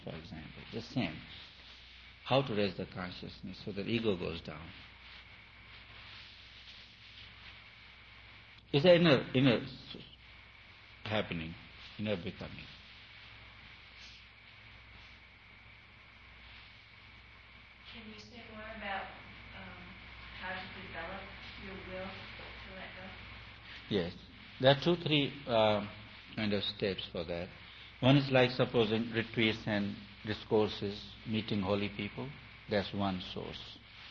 for example. The same. How to raise the consciousness so that ego goes down. It's an inner happening, inner becoming. Can you say more about how to develop your will to let go? Yes. There are 2-3 kind of steps for that. One is like supposing retreats and discourses, meeting holy people. That's one source.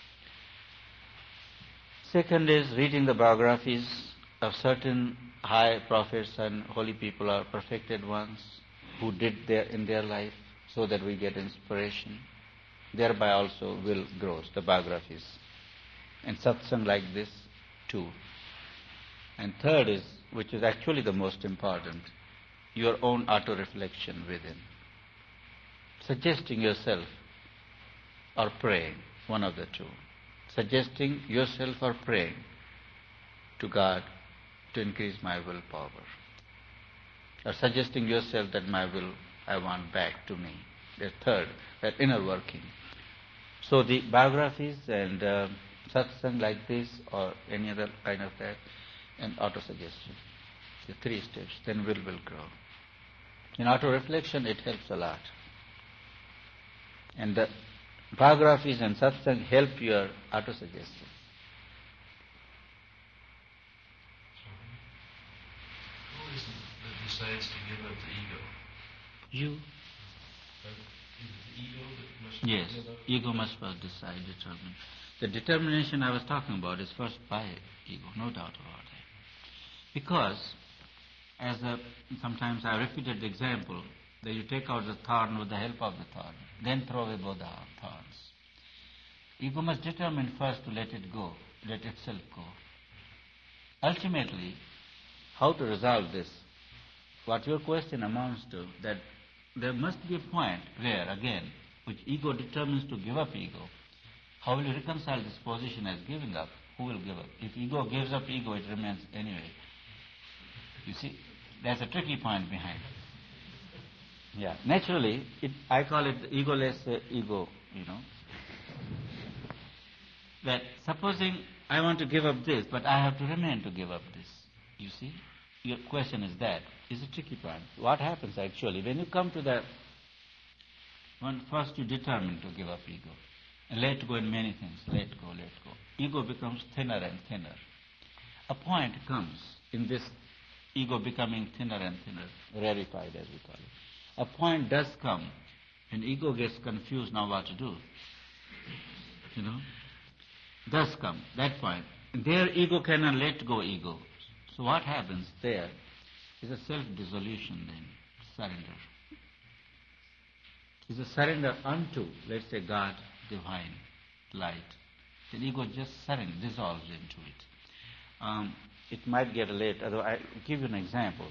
Second is reading the biographies of certain high prophets and holy people or perfected ones who did in their life so that we get inspiration. Thereby also will grows, the biographies. And satsang like this too. And third is, which is actually the most important, your own auto-reflection within. Suggesting yourself or praying, one of the two. Suggesting yourself or praying to God to increase my willpower. Or suggesting yourself that my will I want back to me. The third, that inner working. So the biographies and satsang like this or any other kind of that, and auto-suggestion. The 3 steps, then will grow. In auto-reflection, it helps a lot. And the biographies and satsang help your auto-suggestion. Who is it that decides to give up the ego? You? Is it the ego that must Yes, give up? ego must first decide, determine. The determination I was talking about is first by ego, no doubt about that. Because, sometimes I repeated the example, that you take out the thorn with the help of the thorn, then throw away both the thorns. Ego must determine first to let it go, let itself go. Ultimately, how to resolve this? What your question amounts to, that there must be a point where, again, which ego determines to give up ego. How will you reconcile this position as giving up? Who will give up? If ego gives up ego, it remains anyway. You see, there's a tricky point behind. Yeah, naturally, I call it the egoless ego, That supposing I want to give up this, but I have to remain to give up this. You see, your question is that. It's a tricky point. What happens actually when you come to that? First you determine to give up ego. And let go in many things. Let go. Ego becomes thinner and thinner. A point comes in this ego becoming thinner and thinner, rarefied as we call it. A point does come when ego gets confused now what to do. Does come, that point. There ego cannot let go ego. So what happens there is a self-dissolution then, surrender. It's a surrender unto, let's say, God, divine, light. Then ego just dissolves into it. It might get late, although I'll give you an example.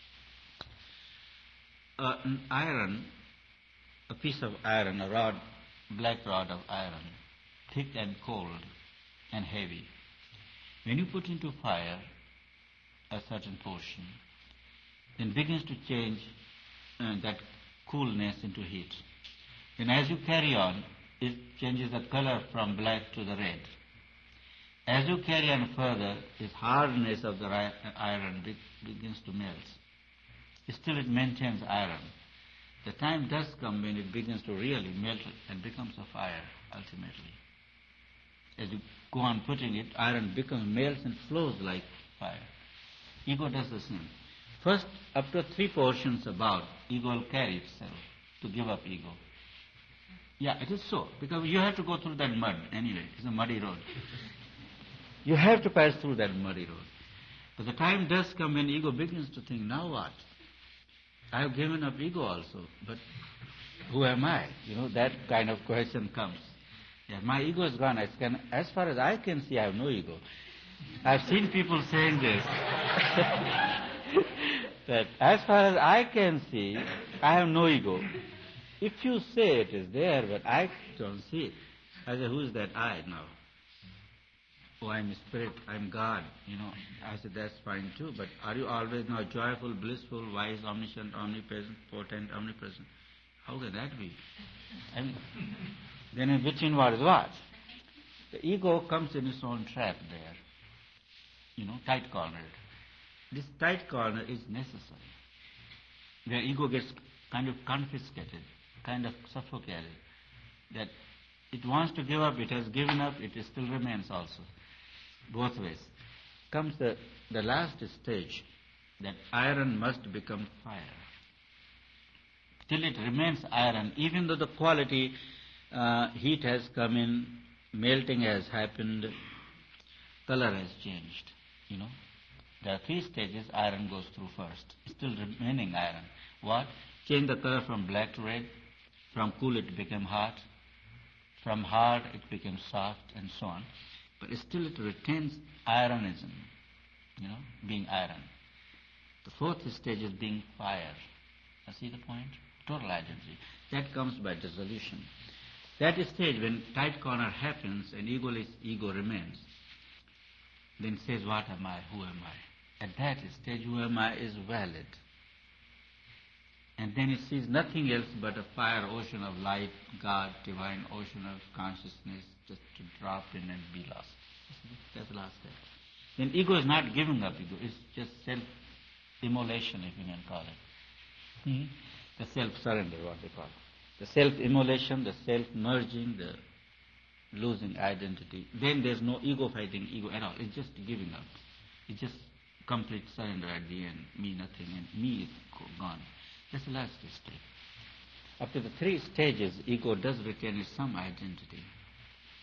An iron, a piece of iron, a rod, black rod of iron, thick and cold and heavy. When you put into fire a certain portion, then begins to change that coolness into heat. Then as you carry on, it changes the color from black to the red. As you carry on further, this hardness of the iron begins to melt. Still it maintains iron. The time does come when it begins to really melt and becomes a fire, ultimately. As you go on putting it, iron melts and flows like fire. Ego does the same. First, up to 3 portions about, ego will carry itself to give up ego. Yeah, it is so, because you have to go through that mud anyway. It's a muddy road. You have to pass through that muddy road. But the time does come when ego begins to think, now what? I have given up ego also, but who am I? That kind of question comes. Yeah, my ego is gone. As far as I can see, I have no ego. I've seen people saying this. That as far as I can see, I have no ego. If you say it is there, but I don't see it. I say, who is that I now? Oh, I'm spirit, I'm God, I said, that's fine too, but are you always now joyful, blissful, wise, omniscient, omnipresent, potent, omnipresent? How can that be? I mean, then in between what is what? The ego comes in its own trap there, tight cornered. This tight corner is necessary, where ego gets kind of confiscated, kind of suffocated, that it wants to give up, it has given up, it still remains also, both ways. Comes the last stage, that iron must become fire. Till it remains iron, even though the quality, heat has come in, melting has happened, color has changed, There are 3 stages iron goes through first, still remaining iron. What? Change the color from black to red, from cool it became hot, from hard it became soft, and so on. But still it retains ironism, being iron. The 4th stage is being fire. You see the point? Total identity. That comes by dissolution. That stage, when tight corner happens and ego remains, then it says, what am I? Who am I? At that stage, who am I is valid. And then it sees nothing else but a fire ocean of light, God, divine ocean of consciousness, just to drop in and be lost. That's the last step. Then ego is not giving up ego, it's just self-immolation, if you can call it. The self-surrender, what they call it. The self-immolation, the self-merging, the losing identity. Then there's no ego fighting ego at all. It's just giving up. It's just complete surrender at the end. Me, nothing, and me is gone. That's the last stage. After the 3 stages, ego does retain some identity.